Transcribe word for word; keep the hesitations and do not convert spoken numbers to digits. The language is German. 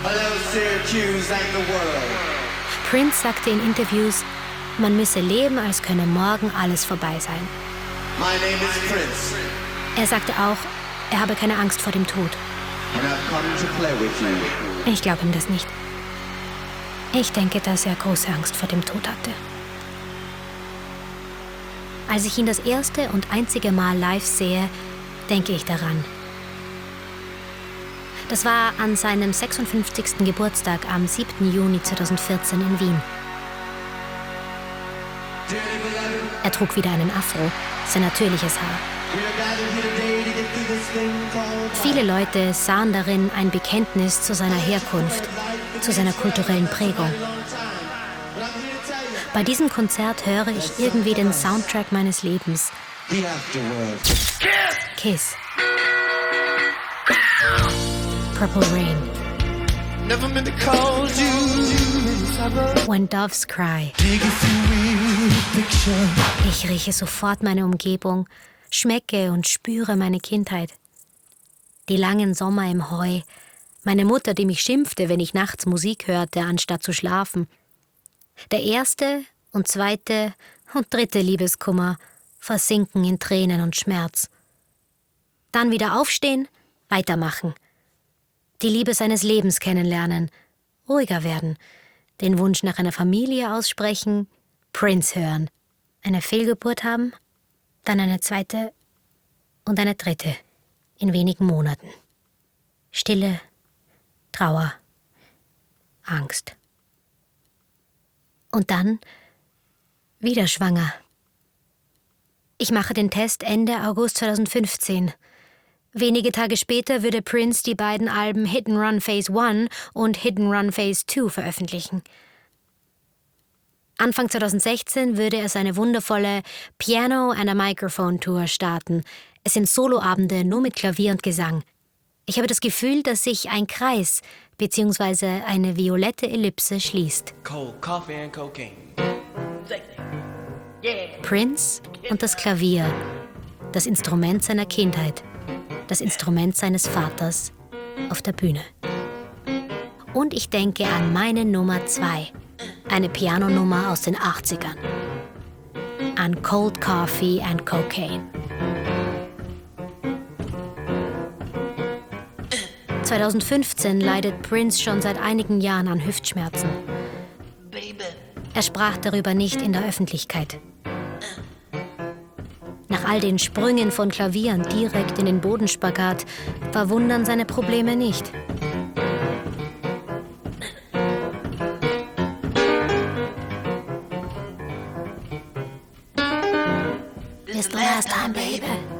Hello, Syracuse and the world. Prince sagte in Interviews, man müsse leben, als könne morgen alles vorbei sein. My name is Prince. Er sagte auch, er habe keine Angst vor dem Tod. And I've come to play with you. Ich glaube ihm das nicht. Ich denke, dass er große Angst vor dem Tod hatte. Als ich ihn das erste und einzige Mal live sehe, denke ich daran. Das war an seinem sechsundfünfzigsten Geburtstag am siebten Juni zweitausendvierzehn in Wien. Er trug wieder einen Afro, sein natürliches Haar. Viele Leute sahen darin ein Bekenntnis zu seiner Herkunft, zu seiner kulturellen Prägung. Bei diesem Konzert höre ich irgendwie den Soundtrack meines Lebens. Kiss. Purple Rain. When Doves Cry. Ich rieche sofort meine Umgebung, schmecke und spüre meine Kindheit. Die langen Sommer im Heu, meine Mutter, die mich schimpfte, wenn ich nachts Musik hörte, anstatt zu schlafen. Der erste und zweite und dritte Liebeskummer versinken in Tränen und Schmerz. Dann wieder aufstehen, weitermachen. Die Liebe seines Lebens kennenlernen, ruhiger werden, den Wunsch nach einer Familie aussprechen, Prince hören, eine Fehlgeburt haben, dann eine zweite und eine dritte in wenigen Monaten. Stille, Trauer, Angst. Und dann wieder schwanger. Ich mache den Test Ende August zweitausendfünfzehn. Wenige Tage später würde Prince die beiden Alben Hit and Run Phase eins und Hit and Run Phase zwei veröffentlichen. Anfang zweitausendsechzehn würde er seine wundervolle Piano and a Microphone Tour starten. Es sind Soloabende nur mit Klavier und Gesang. Ich habe das Gefühl, dass sich ein Kreis bzw. eine violette Ellipse schließt. Cold coffee and cocaine. Prince und das Klavier, das Instrument seiner Kindheit, das Instrument seines Vaters auf der Bühne. Und ich denke an meine Nummer zwei, eine Pianonummer aus den achtzigern. An Cold Coffee and Cocaine. zweitausendfünfzehn leidet Prince schon seit einigen Jahren an Hüftschmerzen. Er sprach darüber nicht in der Öffentlichkeit. Nach all den Sprüngen von Klavieren direkt in den Bodenspagat verwundern seine Probleme nicht. It's the last time, baby.